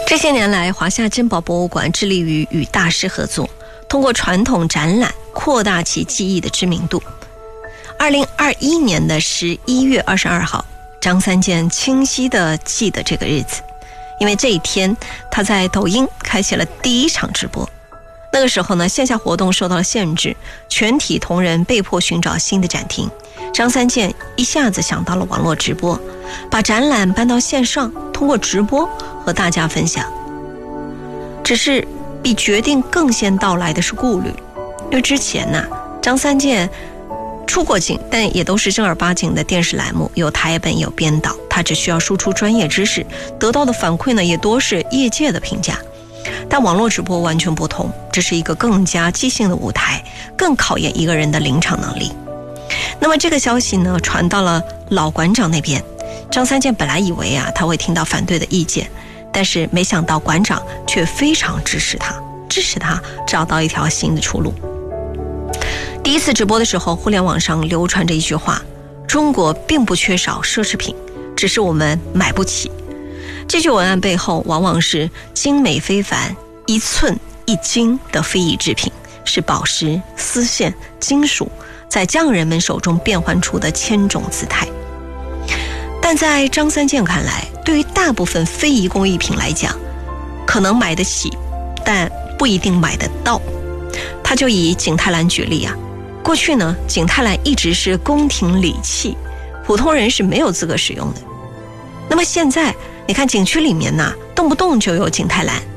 这些年来，华夏珍宝博物馆致力于与大师合作，通过传统展览扩大其技艺的知名度。2021年的11月22号，张三健清晰地记得这个日子，因为这一天他在抖音开启了第一场直播。那个时候呢，线下活动受到了限制，全体同仁被迫寻找新的展厅。张三健一下子想到了网络直播，把展览搬到线上，通过直播和大家分享。只是比决定更先到来的是顾虑，因为之前呢，张三健出过镜，但也都是正儿八经的电视栏目，有台本有编导，他只需要输出专业知识，得到的反馈呢也多是业界的评价。但网络直播完全不同，这是一个更加即兴的舞台，更考验一个人的临场能力。那么这个消息呢传到了老馆长那边，张三健本来以为他会听到反对的意见，但是没想到馆长却非常支持他找到一条新的出路。第一次直播的时候，互联网上流传着一句话：中国并不缺少奢侈品，只是我们买不起。这句文案背后往往是精美非凡、一寸一金的非遗制品，是宝石、丝线、金属在匠人们手中变换出的千种姿态。但在张三健看来，对于大部分非遗工艺品来讲，可能买得起，但不一定买得到。他就以景泰蓝举例过去呢，景泰蓝一直是宫廷礼器，普通人是没有资格使用的。那么现在你看景区里面动不动就有景泰蓝，